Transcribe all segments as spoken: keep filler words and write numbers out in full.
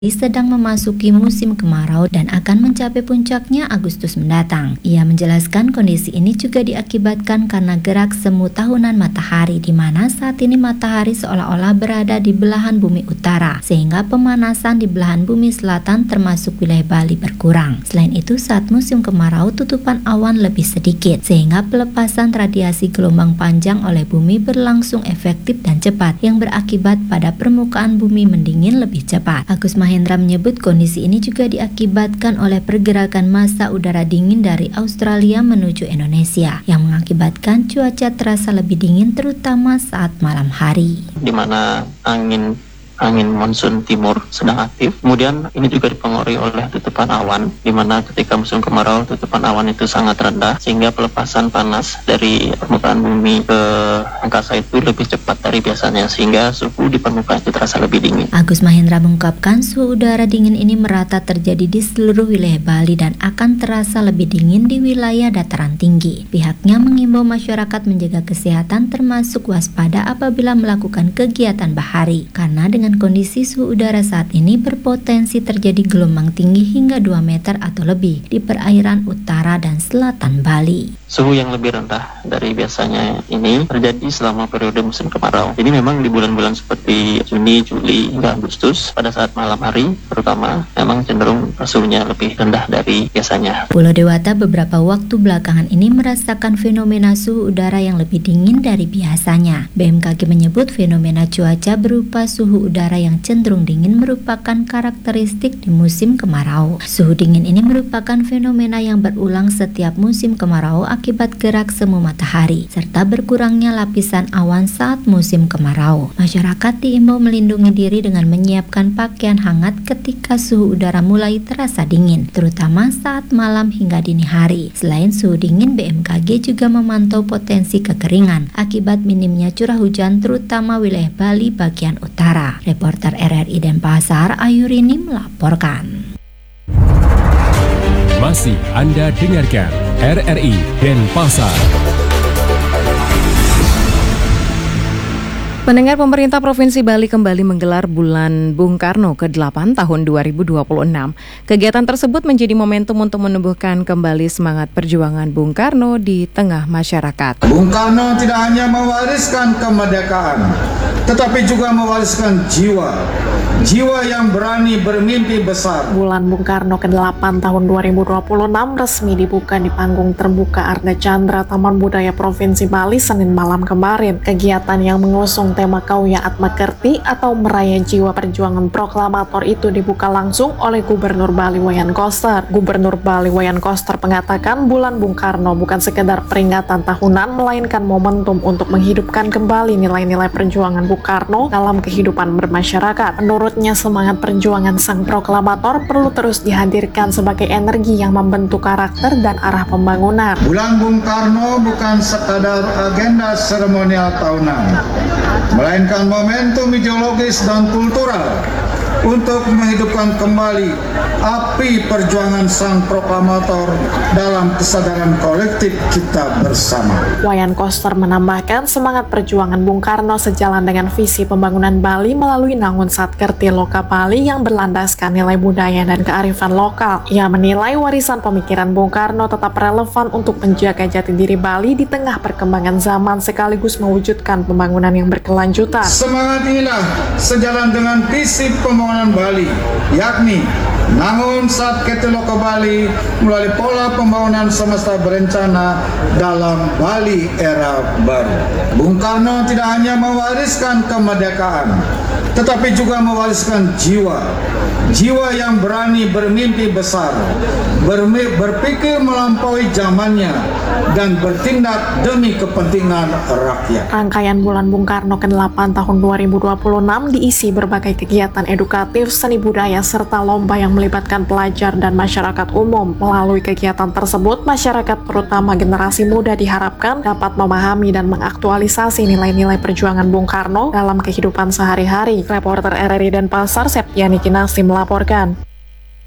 sedang memasuki musim kemarau dan akan mencapai puncaknya Agustus mendatang. Ia menjelaskan kondisi ini juga diakibatkan karena gerak semu tahunan matahari, di mana saat ini matahari seolah-olah berada di belahan bumi utara, sehingga pemanasan di belahan bumi selatan termasuk wilayah Bali berkurang. Selain itu, saat musim kemarau tutupan awan lebih sedikit, sehingga pelepasan radiasi gelombang panjang oleh bumi berlangsung efektif dan cepat, yang berakibat pada permukaan bumi mendingin lebih cepat. Agus Mahendra menyebut kondisi ini juga diakibatkan oleh pergerakan massa udara dingin dari Australia menuju Indonesia, yang mengakibatkan cuaca terasa lebih dingin terutama saat malam hari. Di mana angin angin monsun timur sedang aktif. Kemudian ini juga dipengaruhi oleh tutupan awan, di mana ketika musim kemarau tutupan awan itu sangat rendah, sehingga pelepasan panas dari permukaan bumi ke angkasa itu lebih cepat dari biasanya, sehingga suhu di permukaan itu terasa lebih dingin. Agus Mahendra mengungkapkan suhu udara dingin ini merata terjadi di seluruh wilayah Bali dan akan terasa lebih dingin di wilayah dataran tinggi. Pihaknya mengimbau masyarakat menjaga kesehatan termasuk waspada apabila melakukan kegiatan bahari, karena dengan kondisi suhu udara saat ini berpotensi terjadi gelombang tinggi hingga dua meter atau lebih di perairan utara dan selatan Bali. Suhu yang lebih rendah dari biasanya ini terjadi selama periode musim kemarau. Jadi memang di bulan-bulan seperti Juni, Juli, hingga Agustus, pada saat malam hari terutama, memang cenderung suhunya lebih rendah dari biasanya. Pulau Dewata beberapa waktu belakangan ini merasakan fenomena suhu udara yang lebih dingin dari biasanya. B M K G menyebut fenomena cuaca berupa suhu udara yang cenderung dingin merupakan karakteristik di musim kemarau. Suhu dingin ini merupakan fenomena yang berulang setiap musim kemarau akibat gerak semu matahari, serta berkurangnya lapisan awan saat musim kemarau. Masyarakat diimbau melindungi diri dengan menyiapkan pakaian hangat ketika suhu udara mulai terasa dingin, terutama saat malam hingga dini hari. Selain suhu dingin, B M K G juga memantau potensi kekeringan akibat minimnya curah hujan terutama wilayah Bali bagian utara. Reporter R R I Denpasar, Ayurini melaporkan. Masih Anda dengarkan R R I Denpasar. Pendengar, pemerintah Provinsi Bali kembali menggelar Bulan Bung Karno ke delapan tahun dua ribu dua puluh enam. Kegiatan tersebut menjadi momentum untuk menumbuhkan kembali semangat perjuangan Bung Karno di tengah masyarakat. Bung Karno tidak hanya mewariskan kemerdekaan, tetapi juga mewariskan jiwa. Jiwa yang berani bermimpi besar. Bulan Bung Karno ke delapan tahun dua ribu dua puluh enam resmi dibuka di panggung terbuka Arga Chandra Taman Budaya Provinsi Bali Senin malam kemarin. Kegiatan yang mengusung tema Kauya Atmakerti atau Meraya Jiwa Perjuangan Proklamator itu dibuka langsung oleh Gubernur Bali Wayan Koster. Gubernur Bali Wayan Koster mengatakan Bulan Bung Karno bukan sekedar peringatan tahunan, melainkan momentum untuk menghidupkan kembali nilai-nilai perjuangan Bung Karno dalam kehidupan bermasyarakat. Menurutnya, semangat perjuangan sang proklamator perlu terus dihadirkan sebagai energi yang membentuk karakter dan arah pembangunan. Bulan Bung Karno bukan sekadar agenda seremonial tahunan, melainkan momentum ideologis dan kultural untuk menghidupkan kembali api perjuangan sang proklamator dalam kesadaran kolektif kita bersama. Wayan Koster menambahkan semangat perjuangan Bung Karno sejalan dengan visi pembangunan Bali melalui Nangun Satkerti Loka Bali yang berlandaskan nilai budaya dan kearifan lokal. Ia menilai warisan pemikiran Bung Karno tetap relevan untuk menjaga jati diri Bali di tengah perkembangan zaman sekaligus mewujudkan pembangunan yang berkelanjutan. Semangat inilah sejalan dengan visi pembangunan Bali, yakni Nangun Satkerti Loka Bali melalui pola pembangunan semesta berencana dalam Bali era baru. Bung Karno tidak hanya mewariskan kemerdekaan, tetapi juga mewariskan jiwa. Jiwa yang berani bermimpi besar, bermi- berpikir melampaui zamannya, dan bertindak demi kepentingan rakyat. Rangkaian Bulan Bung Karno ke delapan tahun dua ribu dua puluh enam diisi berbagai kegiatan edukatif, seni budaya, serta lomba yang melibatkan pelajar dan masyarakat umum. Melalui kegiatan tersebut, masyarakat terutama generasi muda diharapkan dapat memahami dan mengaktualisasi nilai-nilai perjuangan Bung Karno dalam kehidupan sehari-hari. Reporter R R I Denpasar, Septiani Kinasi melaporkan.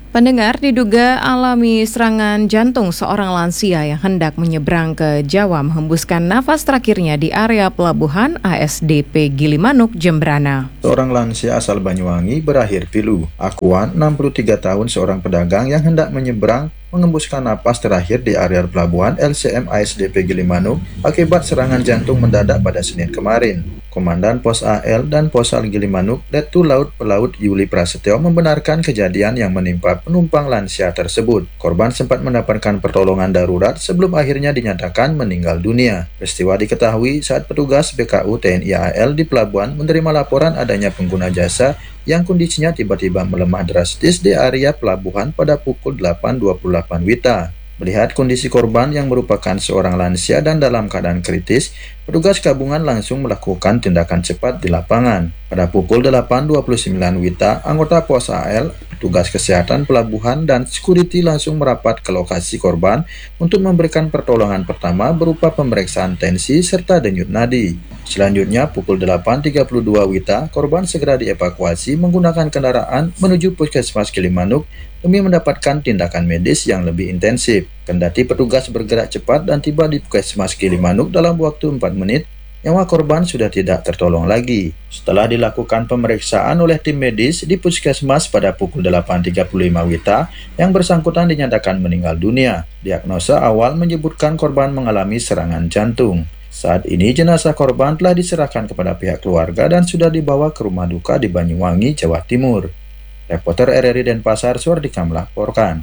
Pendengar, diduga alami serangan jantung seorang lansia yang hendak menyeberang ke Jawa menghembuskan nafas terakhirnya di area pelabuhan A S D P Gilimanuk, Jembrana. Seorang lansia asal Banyuwangi berakhir pilu. Akuan, enam puluh tiga tahun, seorang pedagang yang hendak menyeberang menghembuskan napas terakhir di area pelabuhan L C M A S D P Gilimanuk akibat serangan jantung mendadak pada Senin kemarin. Komandan Pos A L dan Posal Gilimanuk, Letu Laut Pelaut Yuli Prasetyo membenarkan kejadian yang menimpa penumpang lansia tersebut. Korban sempat mendapatkan pertolongan darurat sebelum akhirnya dinyatakan meninggal dunia. Peristiwa diketahui saat petugas B K U T N I A L di pelabuhan menerima laporan adanya pengguna jasa yang kondisinya tiba-tiba melemah drastis di area pelabuhan pada pukul delapan dua puluh delapan W I T A. Melihat kondisi korban yang merupakan seorang lansia dan dalam keadaan kritis, petugas gabungan langsung melakukan tindakan cepat di lapangan. Pada pukul delapan dua puluh sembilan W I T A, anggota Pos A L, petugas kesehatan pelabuhan, dan security langsung merapat ke lokasi korban untuk memberikan pertolongan pertama berupa pemeriksaan tensi serta denyut nadi. Selanjutnya, pukul delapan tiga puluh dua W I T A, korban segera dievakuasi menggunakan kendaraan menuju Puskesmas Gilimanuk demi mendapatkan tindakan medis yang lebih intensif. Kendati petugas bergerak cepat dan tiba di Puskesmas Gilimanuk dalam waktu empat menit, nyawa korban sudah tidak tertolong lagi. Setelah dilakukan pemeriksaan oleh tim medis di Puskesmas pada pukul delapan tiga puluh lima W I T A, yang bersangkutan dinyatakan meninggal dunia. Diagnosa awal menyebutkan korban mengalami serangan jantung. Saat ini jenazah korban telah diserahkan kepada pihak keluarga dan sudah dibawa ke rumah duka di Banyuwangi, Jawa Timur. Reporter R R I Denpasar, Suardika melaporkan.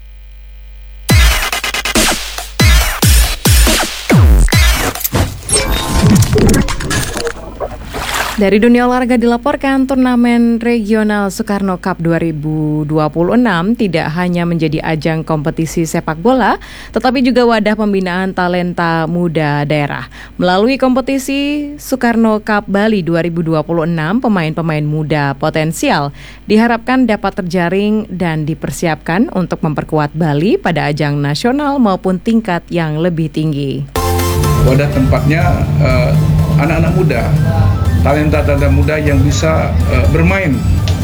Dari dunia olahraga dilaporkan, turnamen regional Soekarno Cup dua ribu dua puluh enam tidak hanya menjadi ajang kompetisi sepak bola, tetapi juga wadah pembinaan talenta muda daerah. Melalui kompetisi Soekarno Cup Bali dua ribu dua puluh enam, pemain-pemain muda potensial diharapkan dapat terjaring dan dipersiapkan untuk memperkuat Bali pada ajang nasional maupun tingkat yang lebih tinggi. Wadah tempatnya uh, anak-anak muda, talenta-talenta muda yang bisa uh, bermain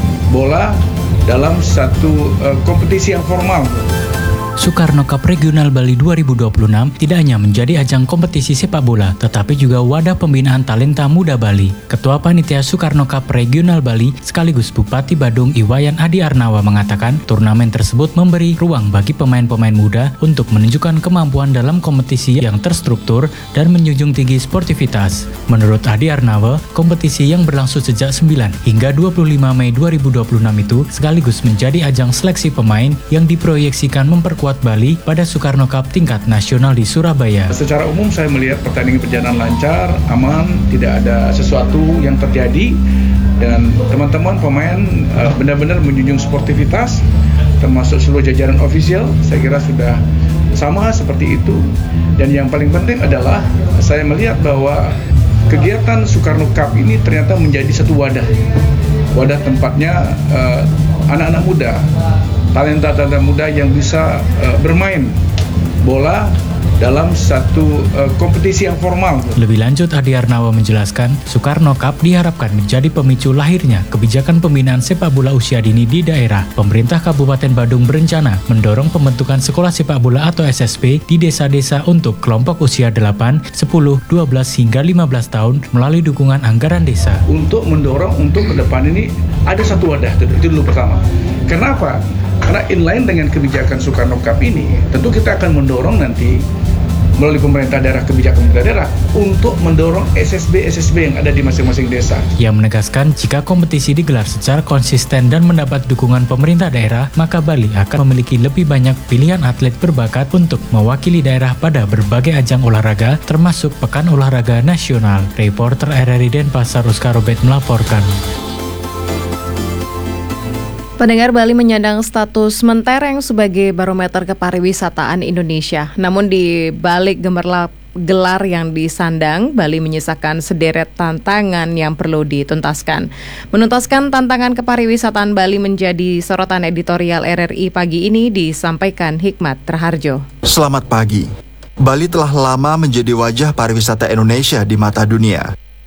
bola dalam satu uh, kompetisi yang formal. Soekarno Cup Regional Bali dua ribu dua puluh enam tidak hanya menjadi ajang kompetisi sepak bola, tetapi juga wadah pembinaan talenta muda Bali. Ketua Panitia Soekarno Cup Regional Bali sekaligus Bupati Badung Iwayan Adi Arnawa mengatakan turnamen tersebut memberi ruang bagi pemain-pemain muda untuk menunjukkan kemampuan dalam kompetisi yang terstruktur dan menjunjung tinggi sportivitas. Menurut Adi Arnawa, kompetisi yang berlangsung sejak sembilan hingga dua puluh lima Mei dua ribu dua puluh enam itu sekaligus menjadi ajang seleksi pemain yang diproyeksikan memperkuat Bali pada Soekarno Cup tingkat nasional di Surabaya. Secara umum saya melihat pertandingan berjalan lancar, aman, tidak ada sesuatu yang terjadi, dan teman-teman pemain uh, benar-benar menjunjung sportivitas, termasuk seluruh jajaran ofisial. Saya kira sudah sama seperti itu. Dan yang paling penting adalah saya melihat bahwa kegiatan Soekarno Cup ini ternyata menjadi satu wadah, wadah tempatnya uh, anak-anak muda, talenta-talenta muda yang bisa uh, bermain bola dalam satu uh, kompetisi yang formal. Lebih lanjut, Adi Arnawa menjelaskan, Soekarno Cup diharapkan menjadi pemicu lahirnya kebijakan pembinaan sepak bola usia dini di daerah. Pemerintah Kabupaten Badung berencana mendorong pembentukan sekolah sepak bola atau S S B di desa-desa untuk kelompok usia delapan, sepuluh, dua belas hingga lima belas tahun melalui dukungan anggaran desa. Untuk mendorong untuk ke depan ini ada satu wadah, itu dulu pertama. Kenapa? Karena inline dengan kebijakan Soekarno Cup ini, tentu kita akan mendorong nanti melalui pemerintah daerah, kebijakan pemerintah daerah untuk mendorong S S B S S B yang ada di masing-masing desa. Ia menegaskan jika kompetisi digelar secara konsisten dan mendapat dukungan pemerintah daerah, maka Bali akan memiliki lebih banyak pilihan atlet berbakat untuk mewakili daerah pada berbagai ajang olahraga, termasuk Pekan Olahraga Nasional. Reporter R R I Denpasar, Uska Robert melaporkan. Pendengar, Bali menyandang status mentereng sebagai barometer kepariwisataan Indonesia. Namun di balik gemerlap gelar yang disandang, Bali menyisakan sederet tantangan yang perlu dituntaskan. Menuntaskan tantangan kepariwisataan Bali menjadi sorotan editorial R R I pagi ini, disampaikan Hikmat Raharjo. Selamat pagi. Bali telah lama menjadi wajah pariwisata Indonesia di mata dunia.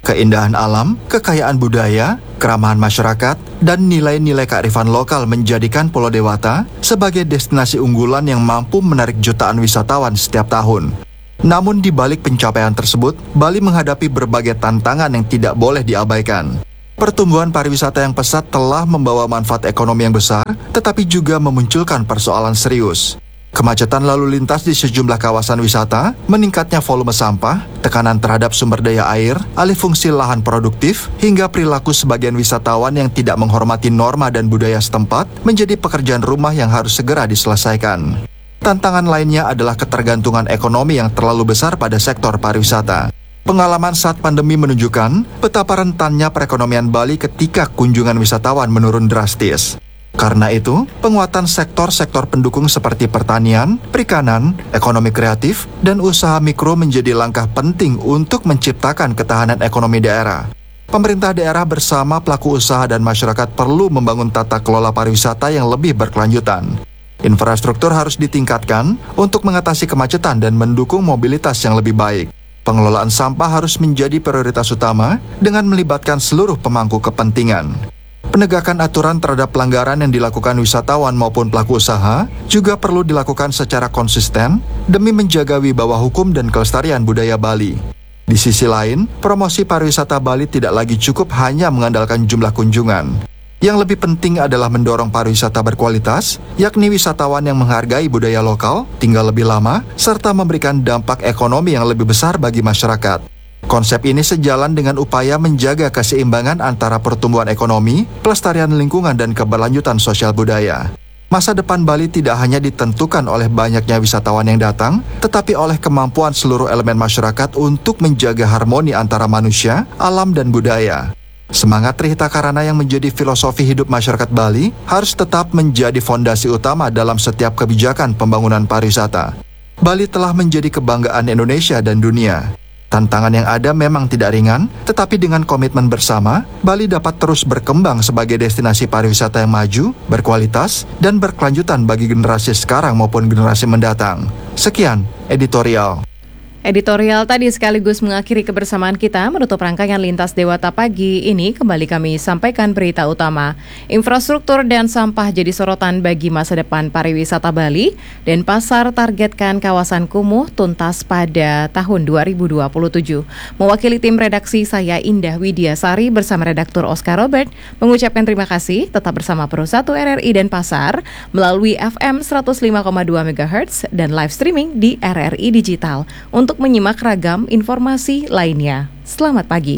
Keindahan alam, kekayaan budaya, keramahan masyarakat, dan nilai-nilai kearifan lokal menjadikan Pulau Dewata sebagai destinasi unggulan yang mampu menarik jutaan wisatawan setiap tahun. Namun di balik pencapaian tersebut, Bali menghadapi berbagai tantangan yang tidak boleh diabaikan. Pertumbuhan pariwisata yang pesat telah membawa manfaat ekonomi yang besar, tetapi juga memunculkan persoalan serius. Kemacetan lalu lintas di sejumlah kawasan wisata, meningkatnya volume sampah, tekanan terhadap sumber daya air, alih fungsi lahan produktif, hingga perilaku sebagian wisatawan yang tidak menghormati norma dan budaya setempat menjadi pekerjaan rumah yang harus segera diselesaikan. Tantangan lainnya adalah ketergantungan ekonomi yang terlalu besar pada sektor pariwisata. Pengalaman saat pandemi menunjukkan betapa rentannya perekonomian Bali ketika kunjungan wisatawan menurun drastis. Karena itu, penguatan sektor-sektor pendukung seperti pertanian, perikanan, ekonomi kreatif, dan usaha mikro menjadi langkah penting untuk menciptakan ketahanan ekonomi daerah. Pemerintah daerah bersama pelaku usaha dan masyarakat perlu membangun tata kelola pariwisata yang lebih berkelanjutan. Infrastruktur harus ditingkatkan untuk mengatasi kemacetan dan mendukung mobilitas yang lebih baik. Pengelolaan sampah harus menjadi prioritas utama dengan melibatkan seluruh pemangku kepentingan. Penegakan aturan terhadap pelanggaran yang dilakukan wisatawan maupun pelaku usaha juga perlu dilakukan secara konsisten demi menjaga wibawa hukum dan kelestarian budaya Bali. Di sisi lain, promosi pariwisata Bali tidak lagi cukup hanya mengandalkan jumlah kunjungan. Yang lebih penting adalah mendorong pariwisata berkualitas, yakni wisatawan yang menghargai budaya lokal, tinggal lebih lama, serta memberikan dampak ekonomi yang lebih besar bagi masyarakat. Konsep ini sejalan dengan upaya menjaga keseimbangan antara pertumbuhan ekonomi, pelestarian lingkungan, dan keberlanjutan sosial budaya. Masa depan Bali tidak hanya ditentukan oleh banyaknya wisatawan yang datang, tetapi oleh kemampuan seluruh elemen masyarakat untuk menjaga harmoni antara manusia, alam, dan budaya. Semangat Trihita Karana yang menjadi filosofi hidup masyarakat Bali harus tetap menjadi fondasi utama dalam setiap kebijakan pembangunan pariwisata. Bali telah menjadi kebanggaan Indonesia dan dunia. Tantangan yang ada memang tidak ringan, tetapi dengan komitmen bersama, Bali dapat terus berkembang sebagai destinasi pariwisata yang maju, berkualitas, dan berkelanjutan bagi generasi sekarang maupun generasi mendatang. Sekian, editorial. Editorial tadi sekaligus mengakhiri kebersamaan kita menutup rangkaian Lintas Dewata pagi ini. Kembali kami sampaikan berita utama. Infrastruktur dan sampah jadi sorotan bagi masa depan pariwisata Bali. Denpasar targetkan kawasan kumuh tuntas pada tahun dua ribu dua puluh tujuh. Mewakili tim redaksi saya Indah Widiasari bersama redaktur Oscar Robert mengucapkan terima kasih. Tetap bersama Pro satu R R I Denpasar melalui F M seratus lima koma dua megahertz dan live streaming di R R I Digital untuk menyimak ragam informasi lainnya. Selamat pagi.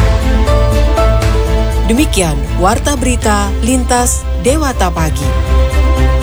Demikian Warta Berita Lintas Dewata Pagi.